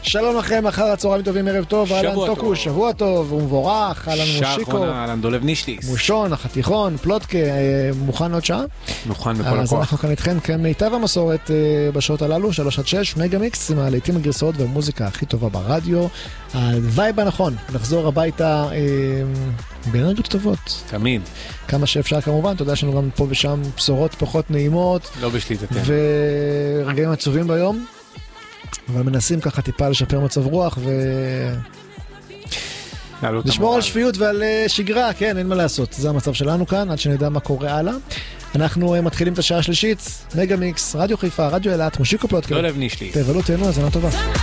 שלום לכם, אחר הצהריים טובים, ערב טוב, אהלן טוקו, שבוע טוב ומבורך, אהלן מושיקו, אהלן דולב נישטיס, מושון, החתיכון, פלוטקה, מוכן עוד שעה? מוכן בכל הכוח. אז אנחנו כאן איתכם כמיטב המסורת בשעות הללו, 3-6, מגה מיקס, עם הלהיטים הגרסאות והמוזיקה הכי טובה ברדיו, הווייב הנכון, לחזור הביתה באנרגיות טובות. תמיד. כמה שאפשר כמובן, אתה יודע שיש לנו גם פה ושם בשורות פחות נעימות. לא בשליטתנו. ורגעים עצובים ביום. אבל מנסים ככה טיפה לשפר מצב רוח לשמור על שפיות ועל שגרה, כן, אין מה לעשות. זה המצב שלנו כאן, עד שנדע מה קורה הלאה. אנחנו מתחילים את השעה השלישית, מגה מיקס, רדיו חיפה, רדיו אילת, מושיקו פלוטקה. דולב נישטיס. תבלו, תהנו, האזנה טובה.